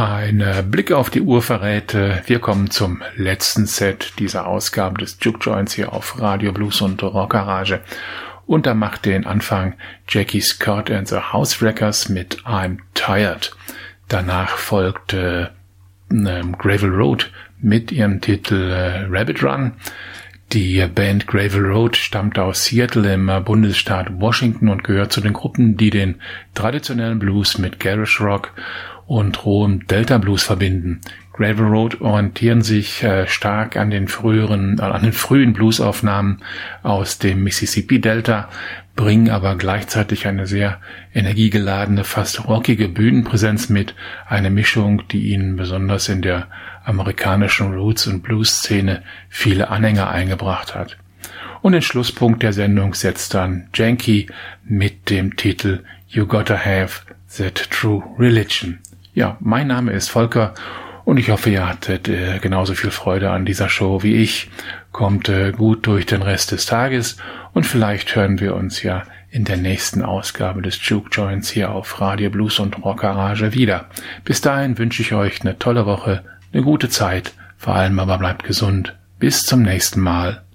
Ein Blick auf die Uhr verrät, wir kommen zum letzten Set dieser Ausgabe des Juke Joints hier auf Radio Blues und Rock Garage. Und da macht den Anfang Jackie Scott and the Housewreckers mit I'm Tired. Danach folgt Gravel Road mit ihrem Titel Rabbit Run. Die Band Gravel Road stammt aus Seattle im Bundesstaat Washington und gehört zu den Gruppen, die den traditionellen Blues mit Garage Rock und rohem Delta Blues verbinden. Gravel Road orientieren sich stark an den frühen Bluesaufnahmen aus dem Mississippi Delta, bringen aber gleichzeitig eine sehr energiegeladene, fast rockige Bühnenpräsenz mit, eine Mischung, die ihnen besonders in der amerikanischen Roots- und Blues-Szene viele Anhänger eingebracht hat. Und den Schlusspunkt der Sendung setzt dann Janky mit dem Titel You Gotta Have That True Religion. Ja, mein Name ist Volker und ich hoffe, ihr hattet genauso viel Freude an dieser Show wie ich. Kommt gut durch den Rest des Tages und vielleicht hören wir uns ja in der nächsten Ausgabe des Juke Joints hier auf Radio Blues und Rock Garage wieder. Bis dahin wünsche ich euch eine tolle Woche, eine gute Zeit, vor allem aber bleibt gesund. Bis zum nächsten Mal.